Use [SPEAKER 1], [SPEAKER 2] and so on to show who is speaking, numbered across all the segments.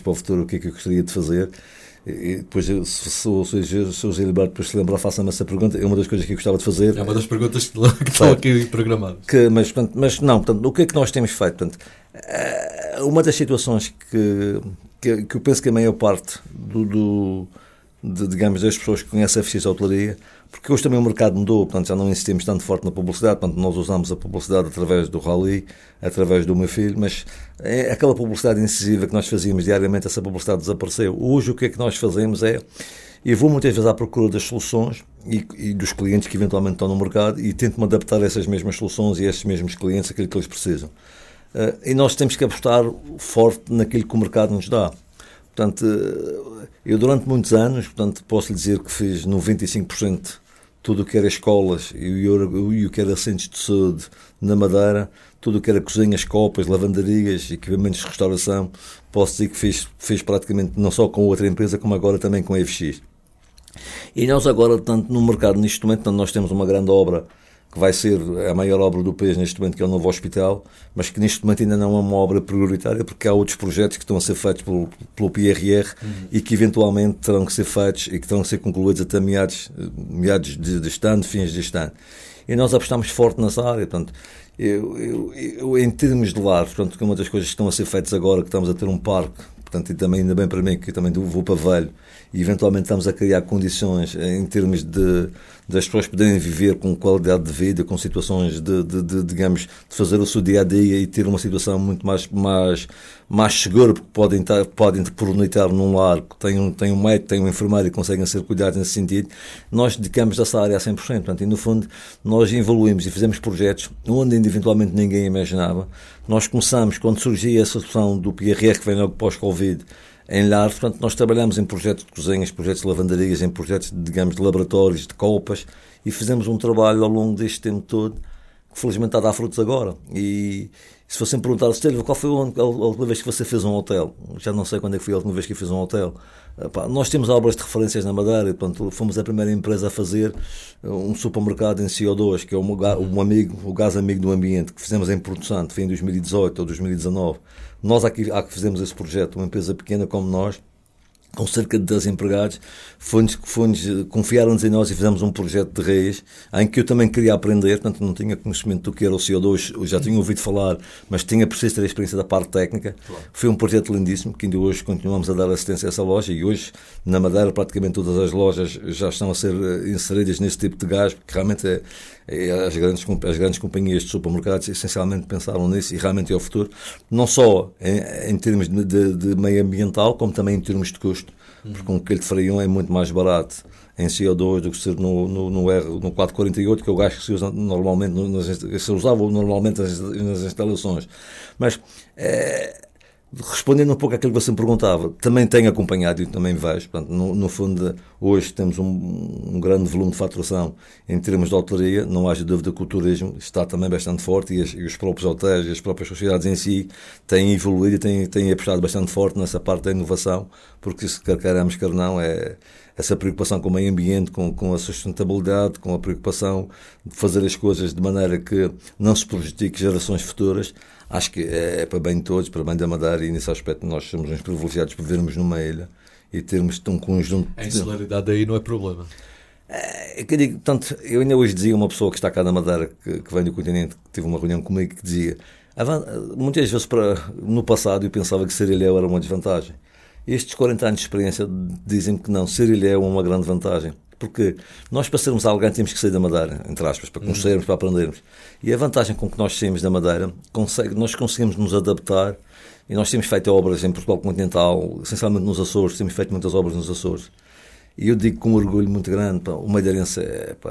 [SPEAKER 1] para o futuro o que é que eu gostaria de fazer. E depois, se o Sr. Gilberto depois se lembrar, faça-me essa pergunta. É uma das coisas que eu gostava de fazer.
[SPEAKER 2] É uma das perguntas que estão aqui programadas.
[SPEAKER 1] Mas não, portanto, o que é que nós temos feito? Portanto, uma das situações que eu penso que a maior parte digamos, das pessoas que conhecem a eficiência da hotelaria, porque hoje também o mercado mudou, portanto já não insistimos tanto forte na publicidade, portanto nós usamos a publicidade através do Rally, através do meu filho, mas aquela publicidade incisiva que nós fazíamos diariamente, essa publicidade desapareceu. Hoje o que é que nós fazemos eu vou muitas vezes à procura das soluções e dos clientes que eventualmente estão no mercado e tento-me adaptar a essas mesmas soluções e a esses mesmos clientes, aquilo que eles precisam. E nós temos que apostar forte naquilo que o mercado nos dá. Portanto, eu durante muitos anos, portanto, posso lhe dizer que fiz 95% tudo o que era escolas e o que era centros de saúde na Madeira, tudo o que era cozinhas, copas, lavanderias, equipamentos de restauração, posso dizer que fiz praticamente não só com outra empresa, como agora também com a FX. E nós agora, portanto, no mercado, neste momento, portanto, nós temos uma grande obra que vai ser a maior obra do país neste momento, que é o novo hospital, mas que neste momento ainda não é uma obra prioritária, porque há outros projetos que estão a ser feitos pelo PRR e que eventualmente terão que ser feitos e que terão que ser concluídos até meados deste ano, fins deste ano. E nós apostamos forte nessa área. Portanto, eu em termos de lar, portanto, que uma das coisas que estão a ser feitas agora, que estamos a ter um parque, portanto, e também ainda bem para mim, que eu também vou para velho, e eventualmente estamos a criar condições em termos das pessoas poderem viver com qualidade de vida, com situações digamos, de fazer o seu dia-a-dia e ter uma situação muito mais segura, porque podem pernoitar num lar que tem um médico, tem um enfermeiro e conseguem ser cuidados nesse sentido. Nós dedicamos essa área a 100%, portanto, e no fundo nós evoluímos e fizemos projetos onde ainda eventualmente ninguém imaginava. Nós começamos, quando surgia essa solução do PRR, que vem logo pós-Covid, em lares, portanto, nós trabalhamos em projetos de cozinhas, projetos de lavanderias, em projetos, digamos, de laboratórios, de copas, e fizemos um trabalho ao longo deste tempo todo, que felizmente está a dar frutos agora. E se fossem perguntar, Silvio, qual foi a última vez que você fez um hotel? Já não sei quando é que foi a última vez que eu fiz um hotel. Nós temos obras de referências na Madeira, portanto, fomos a primeira empresa a fazer um supermercado em CO2, que é o gás amigo do ambiente, que fizemos em Porto Santo, foi em 2018 ou 2019. Nós aqui que fizemos esse projeto, uma empresa pequena como nós, com cerca de 10 empregados, confiaram-nos em nós e fizemos um projeto de raiz, em que eu também queria aprender, portanto não tinha conhecimento do que era o CO2, eu já tinha ouvido falar, mas tinha preciso ter a experiência da parte técnica. Claro. Foi um projeto lindíssimo, que ainda hoje continuamos a dar assistência a essa loja, e hoje na Madeira praticamente todas as lojas já estão a ser inseridas nesse tipo de gás, porque realmente as grandes companhias de supermercados essencialmente pensaram nisso, e realmente é o futuro, não só em termos de meio ambiental, como também em termos de custo. Porque um quilo de farião é muito mais barato em CO2 do que ser no 448, que é o gás que se usa normalmente, se usava normalmente nas instalações. Mas, respondendo um pouco àquilo que você me perguntava, também tenho acompanhado e também vejo, portanto, no fundo, hoje temos um grande volume de faturação em termos de hotelaria, não haja dúvida que o turismo está também bastante forte, e os próprios hotéis e as próprias sociedades em si têm evoluído e têm apostado bastante forte nessa parte da inovação, porque se quer queiramos, quer não, essa preocupação com o meio ambiente, com a sustentabilidade, com a preocupação de fazer as coisas de maneira que não se prejudique gerações futuras. Acho que é para bem de todos, para bem da Madeira, e nesse aspecto nós somos uns privilegiados por vivermos numa ilha e termos um conjunto...
[SPEAKER 2] A insularidade aí não é problema.
[SPEAKER 1] Portanto, eu ainda hoje dizia a uma pessoa que está cá na Madeira, que vem do continente, que teve uma reunião comigo, que dizia, muitas vezes no passado eu pensava que ser ilhéu era uma desvantagem. Estes 40 anos de experiência dizem que não, ser ilhéu é uma grande vantagem. Porque nós, para sermos alguém, temos que sair da Madeira, entre aspas, para conhecermos, para aprendermos. E a vantagem com que nós saímos da Madeira, nós conseguimos nos adaptar, e nós temos feito obras em Portugal continental, essencialmente nos Açores, temos feito muitas obras nos Açores. E eu digo com um orgulho muito grande, o madeirense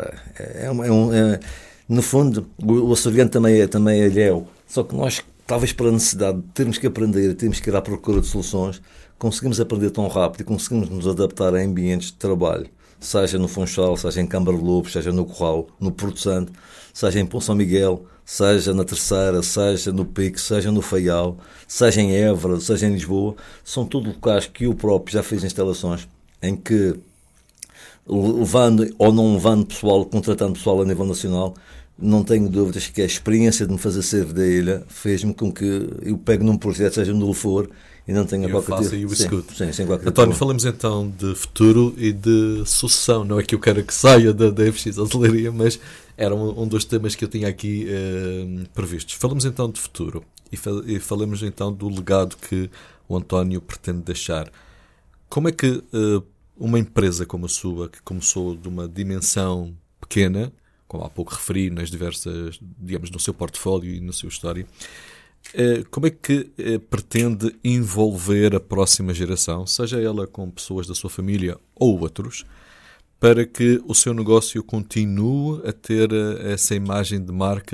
[SPEAKER 1] no fundo, o açoriano também é ilhéu, só que nós, talvez pela necessidade de termos que aprender, temos que ir à procura de soluções, conseguimos aprender tão rápido e conseguimos nos adaptar a ambientes de trabalho, seja no Funchal, seja em Câmara de Lobos, seja no Corral, no Porto Santo, seja em São Miguel, seja na Terceira, seja no Pico, seja no Faial, seja em Évora, seja em Lisboa, são todos locais que eu próprio já fiz instalações em que, levando ou não levando pessoal, contratando pessoal a nível nacional, não tenho dúvidas que a experiência de me fazer sair da ilha fez-me com que eu pegue num projeto, seja onde ele for, e não tenha qualquer tipo. Sim, sem qualquer
[SPEAKER 2] António,
[SPEAKER 1] tipo.
[SPEAKER 2] falamos então de futuro e de sucessão. Não é que eu quero que saia da FX Hotelaria, mas era um dos temas que eu tinha aqui previstos. Falamos então de futuro e falamos então do legado que o António pretende deixar. Como é que uma empresa como a sua, que começou de uma dimensão pequena, como há pouco referi, nas diversas, digamos, no seu portfólio e na sua história, como é que pretende envolver a próxima geração, seja ela com pessoas da sua família ou outros, para que o seu negócio continue a ter essa imagem de marca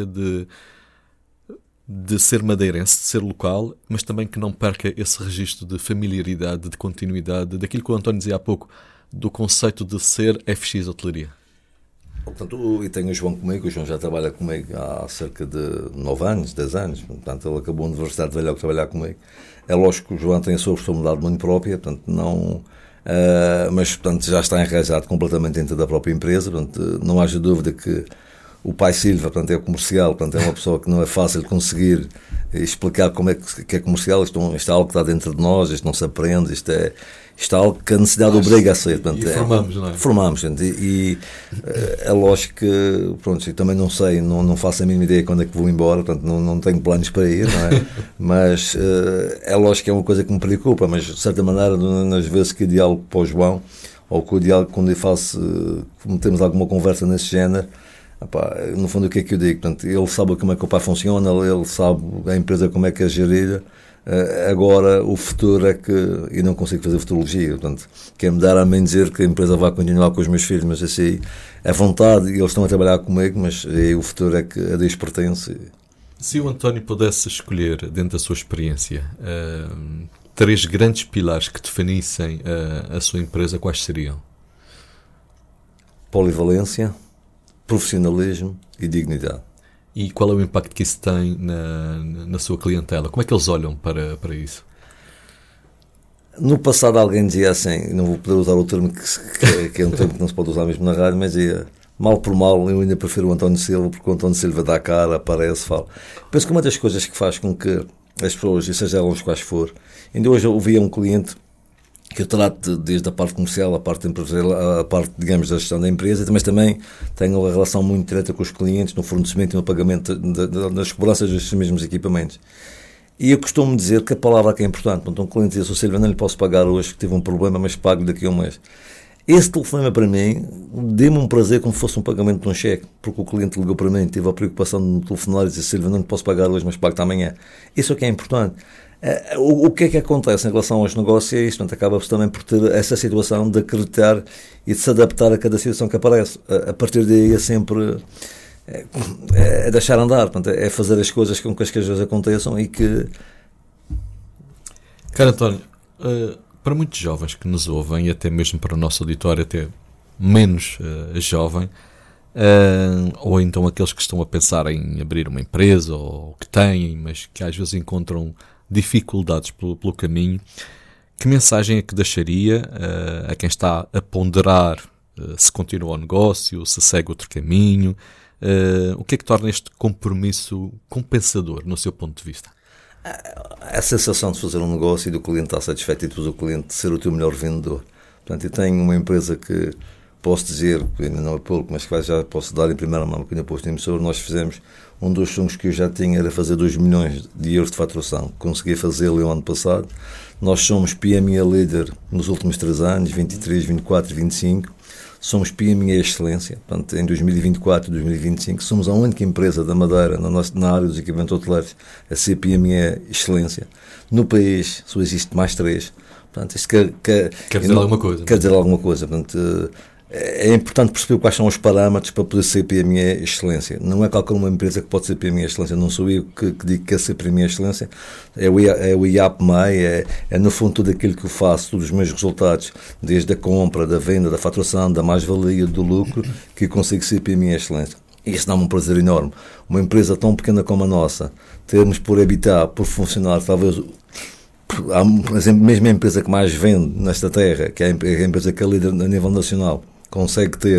[SPEAKER 2] de ser madeirense, de ser local, mas também que não perca esse registro de familiaridade, de continuidade, daquilo que o António dizia há pouco, do conceito de ser FX Hotelaria?
[SPEAKER 1] Portanto, e tenho o João comigo, o João já trabalha comigo há cerca de 9 anos, 10 anos, portanto ele acabou a universidade de velho a trabalhar comigo. É lógico que o João tem a sua personalidade muito própria, portanto não, mas portanto, já está enraizado completamente dentro da própria empresa, portanto não haja dúvida que o pai Silva, portanto, é comercial, portanto, é uma pessoa que não é fácil conseguir explicar como é que é comercial. Isto é algo que está dentro de nós, isto não se aprende, isto é algo que a necessidade obriga a ser. Portanto,
[SPEAKER 2] formamos, não é?
[SPEAKER 1] Formamos, gente, e é lógico que, pronto, eu também não sei, não faço a mínima ideia quando é que vou embora, portanto, não tenho planos para ir, não é? Mas é lógico que é uma coisa que me preocupa, mas de certa maneira, nas vezes que eu diálogo para o João, ou que o diálogo quando eu faço, temos alguma conversa nesse género, no fundo o que é que eu digo? Portanto, ele sabe como é que o pai funciona, ele sabe a empresa como é que é gerida. Agora o futuro é que eu não consigo fazer futurologia, portanto quer-me dar a mim dizer que a empresa vai continuar com os meus filhos, mas assim é vontade, eles estão a trabalhar comigo, mas o futuro é que a Deus pertence.
[SPEAKER 2] Se o António pudesse escolher, dentro da sua experiência, 3 grandes pilares que definissem a sua empresa, quais seriam?
[SPEAKER 1] Polivalência, profissionalismo e dignidade.
[SPEAKER 2] E qual é o impacto que isso tem na sua clientela? Como é que eles olham para isso?
[SPEAKER 1] No passado alguém dizia assim, não vou poder usar o termo que é um termo que não se pode usar mesmo na rádio, mas dizia, mal por mal, eu ainda prefiro o António Silva, porque o António Silva dá a cara, aparece, fala. Penso que uma das coisas que faz com que as pessoas, e seja elas quais for, ainda hoje eu ouvia um cliente que eu trato desde a parte comercial, a parte empresarial, a parte, digamos, da gestão da empresa, mas também tenho uma relação muito direta com os clientes no fornecimento e no pagamento das cobranças destes mesmos equipamentos. E eu costumo dizer que a palavra que é importante. Então, um cliente diz, Silva, não lhe posso pagar hoje, que tive um problema, mas pago daqui a um mês. Esse telefonema para mim deu-me um prazer como se fosse um pagamento de um cheque, porque o cliente ligou para mim, tive a preocupação de me telefonar e dizer, Silva, não lhe posso pagar hoje, mas pago-te amanhã. Isso é o que é importante. O que é que acontece em relação aos negócios é isto, acaba-se também por ter essa situação de acreditar e de se adaptar a cada situação que aparece. A partir daí é sempre deixar andar, portanto, é fazer as coisas com que as coisas aconteçam e que...
[SPEAKER 2] Caro António, para muitos jovens que nos ouvem, e até mesmo para o nosso auditório até menos jovem, ou então aqueles que estão a pensar em abrir uma empresa, ou que têm, mas que às vezes encontram dificuldades pelo caminho, que mensagem é que deixaria a quem está a ponderar se continua o negócio, se segue outro caminho? O que é que torna este compromisso compensador, no seu ponto de vista?
[SPEAKER 1] A sensação de fazer um negócio e do cliente estar satisfeito e depois o cliente ser o teu melhor vendedor. Portanto, eu tenho uma empresa que posso dizer, que ainda não é pouco, mas que já posso dar em primeira mão, que ainda posto em emissor, nós fizemos um dos sonhos que eu já tinha, era fazer 2 milhões de euros de faturação. Consegui fazê-lo o ano passado. Nós somos PME líder nos últimos 3 anos, 23, 24 e 25. Somos PME Excelência. Portanto, em 2024 e 2025, somos a única empresa da Madeira, na área dos equipamentos hoteleiros, a ser PME Excelência. No país, só existe mais 3. Portanto, isto
[SPEAKER 2] quer dizer alguma coisa.
[SPEAKER 1] Quer dizer alguma coisa. Portanto, é importante perceber quais são os parâmetros para poder ser PME Excelência. Não é qualquer uma empresa que pode ser PME Excelência. Não sou eu que digo que quer ser PME Excelência. É o IAPMEI, é no fundo tudo aquilo que eu faço, todos os meus resultados, desde a compra, da venda, da faturação, da mais-valia, do lucro, que eu consigo ser PME Excelência. E isso dá-me um prazer enorme. Uma empresa tão pequena como a nossa, termos por habitar, por funcionar, talvez... Por exemplo, mesmo a empresa que mais vende nesta terra, que é a empresa que é líder a nível nacional, consegue ter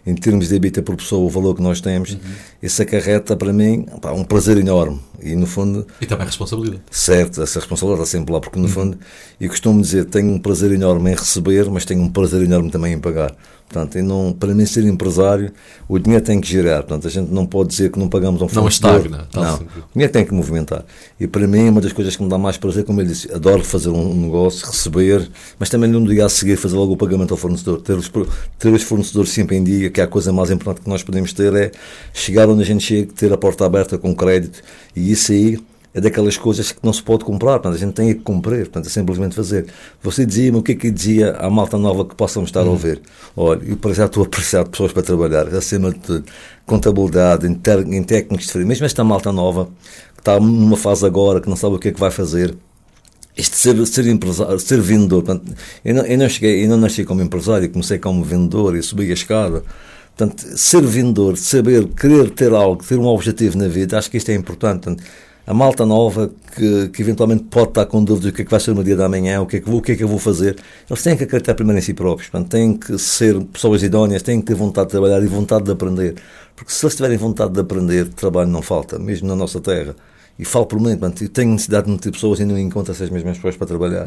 [SPEAKER 1] em termos de EBITDA por pessoa, o valor que nós temos, isso acarreta para mim um prazer enorme. E no fundo...
[SPEAKER 2] E também responsabilidade.
[SPEAKER 1] Certo, essa responsabilidade está sempre lá, porque no fundo, e costumo dizer, tenho um prazer enorme em receber, mas tenho um prazer enorme também em pagar. Portanto, para mim ser empresário, o dinheiro tem que girar. Portanto, a gente não pode dizer que não pagamos a um fornecedor.
[SPEAKER 2] Não estagna.
[SPEAKER 1] Não, o dinheiro tem que movimentar. E para mim, uma das coisas que me dá mais prazer, como eu disse, adoro fazer um negócio, receber, mas também num dia a seguir fazer logo o pagamento ao fornecedor. Ter os fornecedores sempre em dia, que é a coisa mais importante que nós podemos ter, é chegar onde a gente chega, ter a porta aberta com crédito, e isso aí é daquelas coisas que não se pode comprar, portanto, a gente tem que cumprir, portanto, é simplesmente fazer. Você dizia-me o que é que dizia à malta nova que possam estar a ouvir. Olha, eu para já estou a precisar de pessoas para trabalhar, acima de tudo, contabilidade, em técnicos de frio, mesmo esta malta nova, que está numa fase agora, que não sabe o que é que vai fazer, isto de ser empresário, ser vendedor, portanto, eu não nasci como empresário, comecei como vendedor e subi a escada. Portanto, ser vendedor, saber, querer ter algo, ter um objetivo na vida, acho que isto é importante. Portanto, a malta nova que eventualmente pode estar com dúvidas do que é que vai ser no dia da manhã, o que é que eu vou fazer, eles têm que acreditar primeiro em si próprios, portanto, têm que ser pessoas idóneas, têm que ter vontade de trabalhar e vontade de aprender, porque se eles tiverem vontade de aprender, trabalho não falta, mesmo na nossa terra. E falo por mim, portanto, eu tenho necessidade de meter pessoas e não encontro essas mesmas pessoas para trabalhar.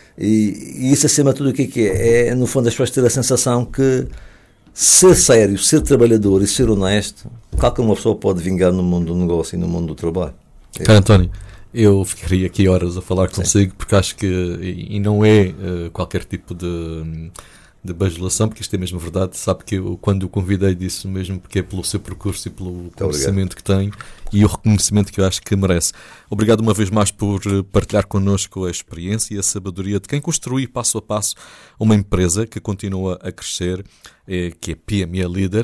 [SPEAKER 1] E isso, acima de tudo, o que é? É, no fundo, as pessoas terem a sensação que ser sério, ser trabalhador e ser honesto, qualquer uma pessoa pode vingar no mundo do negócio e no mundo do trabalho.
[SPEAKER 2] Cara António, eu ficaria aqui horas a falar consigo, porque acho que, e não é qualquer tipo de bajulação, porque isto é mesmo verdade, sabe que eu, quando o convidei, disse mesmo porque é pelo seu percurso e pelo conhecimento que tem e o reconhecimento que eu acho que merece. Obrigado uma vez mais por partilhar connosco a experiência e a sabedoria de quem construiu passo a passo uma empresa que continua a crescer, que é PME Líder,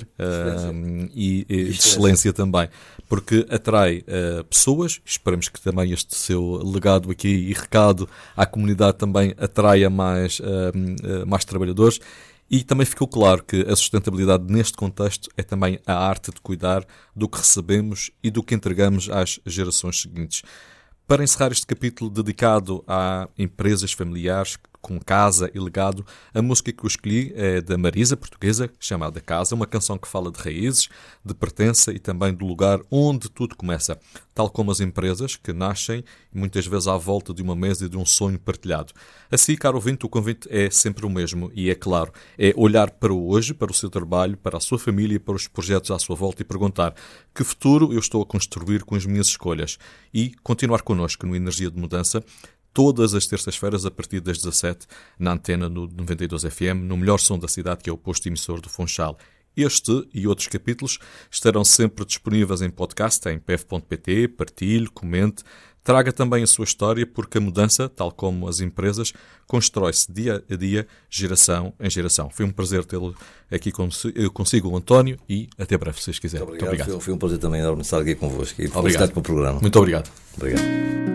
[SPEAKER 2] e de excelência também, porque atrai pessoas. Esperamos que também este seu legado aqui e recado à comunidade também atraia mais trabalhadores. E também ficou claro que a sustentabilidade neste contexto é também a arte de cuidar do que recebemos e do que entregamos às gerações seguintes. Para encerrar este capítulo dedicado a empresas familiares com casa e legado, a música que eu escolhi é da Marisa, portuguesa, chamada Casa, uma canção que fala de raízes, de pertença e também do lugar onde tudo começa, tal como as empresas que nascem muitas vezes à volta de uma mesa e de um sonho partilhado. Assim, caro ouvinte, o convite é sempre o mesmo e, é claro, é olhar para o hoje, para o seu trabalho, para a sua família, para os projetos à sua volta e perguntar que futuro eu estou a construir com as minhas escolhas e continuar connosco no Energia de Mudança, todas as terças-feiras a partir das 17, na antena no 92 FM, no melhor som da cidade, que é o posto emissor do Funchal. Este e outros capítulos estarão sempre disponíveis em podcast em pf.pt, partilhe, comente, traga também a sua história, porque a mudança, tal como as empresas, constrói-se dia a dia, geração em geração. Foi um prazer tê-lo aqui consigo, o António, e até breve, se vocês quiserem.
[SPEAKER 1] Muito obrigado. Foi um prazer também enorme estar aqui convosco e felicidade para o programa.
[SPEAKER 2] Muito obrigado.
[SPEAKER 1] Obrigado.